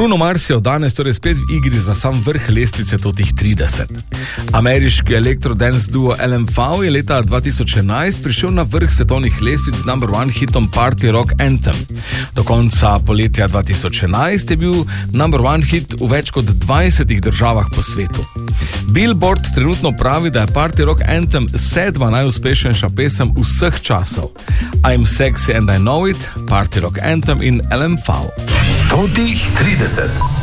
Bruno Mars je od danes torej spet v igri za sam vrh lestvice totih 30. Ameriški elektrodance duo LMFAO je leta 2011 prišel na vrh svetovnih lestvic z number one hitom Party Rock Anthem. Do konca poletja 2011 je bil number one hit v več kot 20 državah po svetu. Billboard trenutno pravi, da je Party Rock Anthem 7. najuspešnejša pesem vseh časov. I'm Sexy and I Know It, Party Rock Anthem in LMFAO. Totih 30.